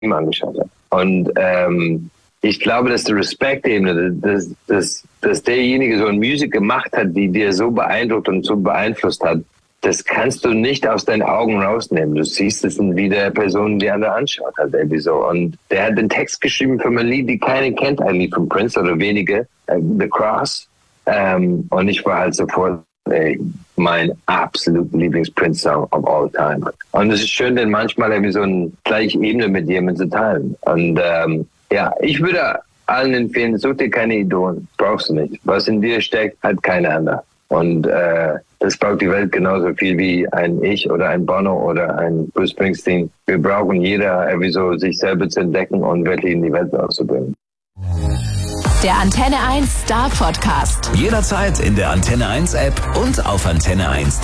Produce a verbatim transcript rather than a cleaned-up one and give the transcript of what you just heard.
angeschaut habe. Und ähm, ich glaube, dass die Respektebene, dass, dass, dass derjenige so eine Musik gemacht hat, die dir so beeindruckt und so beeinflusst hat, das kannst du nicht aus deinen Augen rausnehmen. Du siehst es in wie der Person, die andere anschaut hat, irgendwie so. Und der hat den Text geschrieben für ein Lied, die keiner kennt eigentlich von Prince oder wenige, uh, The Cross. Ähm, und ich war halt sofort ey, mein absolut Lieblings-Prince-Song of all time. Und es ist schön, denn manchmal irgendwie so eine gleiche Ebene mit jemandem zu teilen. Und ähm, ja, ich würde allen empfehlen, such dir keine Idolen, brauchst du nicht. Was in dir steckt, hat keine andere. Und äh, das braucht die Welt genauso viel wie ein Ich oder ein Bono oder ein Bruce Springsteen. Wir brauchen jeder irgendwie so, sich selber zu entdecken und wirklich in die Welt auszubringen. Der Antenne eins Star Podcast. Jederzeit in der Antenne eins App und auf antenne eins.